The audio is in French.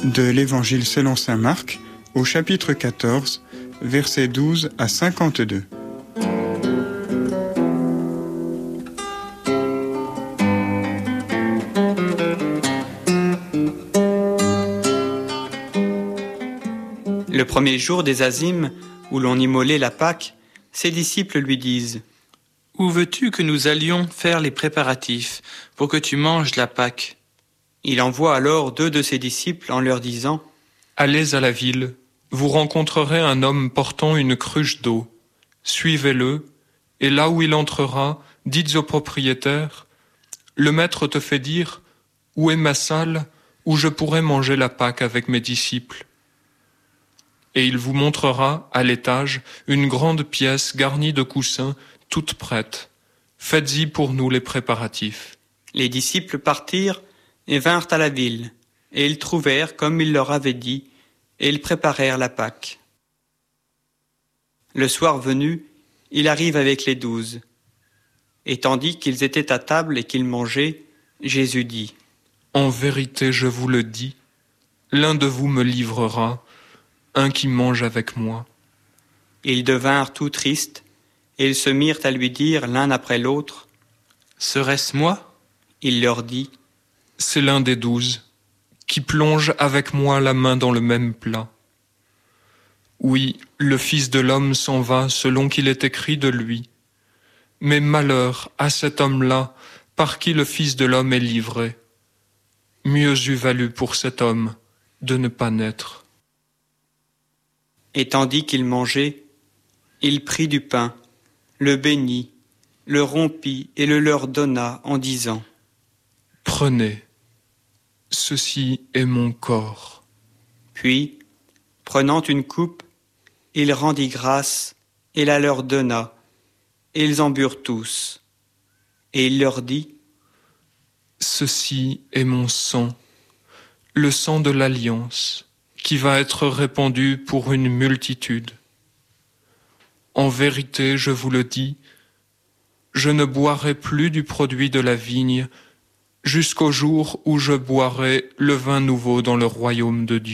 De l'Évangile selon saint Marc, au chapitre 14, versets 12 à 52. Le premier jour des Azymes, où l'on immolait la Pâque, ses disciples lui disent : « Où veux-tu que nous allions faire les préparatifs pour que tu manges la Pâque ?» Il envoie alors 2 de ses disciples en leur disant : « Allez à la ville, vous rencontrerez un homme portant une cruche d'eau. Suivez-le, et là où il entrera, dites au propriétaire : le maître te fait dire : où est ma salle où je pourrai manger la Pâque avec mes disciples ? Et il vous montrera, à l'étage, une grande pièce garnie de coussins, toute prête. Faites-y pour nous les préparatifs. » Les disciples partirent et vinrent à la ville, et ils trouvèrent comme il leur avait dit, et ils préparèrent la Pâque. Le soir venu, il arrive avec les 12. Et tandis qu'ils étaient à table et qu'ils mangeaient, Jésus dit : « En vérité, je vous le dis, l'un de vous me livrera, un qui mange avec moi. » Ils devinrent tout tristes, et ils se mirent à lui dire l'un après l'autre : « Serait-ce moi ?» Il leur dit : « C'est l'un des 12, qui plonge avec moi la main dans le même plat. Oui, le Fils de l'homme s'en va selon qu'il est écrit de lui. Mais malheur à cet homme-là, par qui le Fils de l'homme est livré. Mieux eût valu pour cet homme de ne pas naître. » Et tandis qu'il mangeait, il prit du pain, le bénit, le rompit et le leur donna en disant : « Prenez, ceci est mon corps. » Puis, prenant une coupe, il rendit grâce et la leur donna, et ils en burent tous. Et il leur dit : « Ceci est mon sang, le sang de l'alliance, qui va être répandu pour une multitude. En vérité, je vous le dis, je ne boirai plus du produit de la vigne jusqu'au jour où je boirai le vin nouveau dans le royaume de Dieu. »